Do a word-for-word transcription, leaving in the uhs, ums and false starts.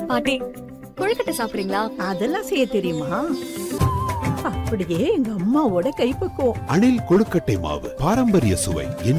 பாட்டி கொழுக்கட்டை சாப்பிடுறீங்களா? அதெல்லாம் செய்ய தெரியுமா? அப்படியே எங்க அம்மாவோட கைப்பக்குவம். அணில் கொழுக்கட்டை மாவு, பாரம்பரிய சுவை.